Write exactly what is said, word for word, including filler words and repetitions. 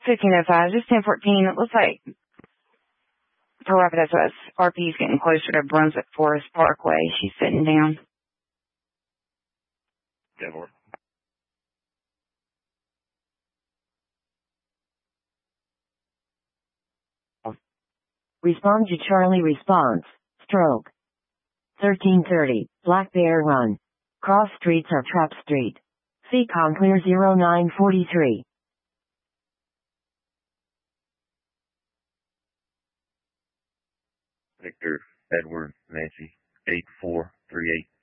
fifteen oh five, just ten fourteen. It looks like for Rapides West, R P's getting closer to Brunswick Forest Parkway. She's sitting down. ten four. Respond to Charlie response. Stroke. thirteen thirty, Black Bear Run. Cross streets are Trap Street. C C O M clear zero nine forty-three. Victor, Edward, Nancy, eight four three eight.